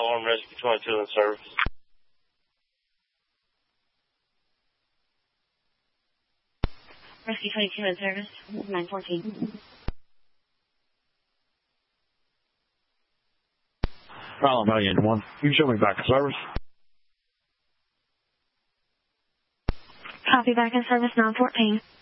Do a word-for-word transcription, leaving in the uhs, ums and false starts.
Alarm Rescue twenty-two in service. Rescue twenty-two in service, nine fourteen. Problem Alien one. You can show me back in service. Copy, back in service, nine fourteen.